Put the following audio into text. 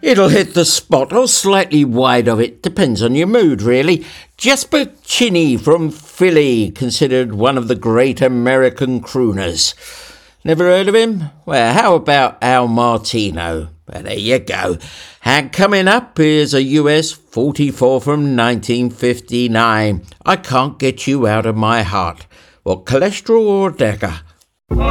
It'll hit the spot or slightly wide of it, depends on your mood really. Jasper Chinney from Philly, considered one of the great American crooners. Never heard of him? Well, how about Al Martino? Well, there you go. And coming up is a US 44 from 1959. I Can't Get You Out of My Heart. What, cholesterol or Decca?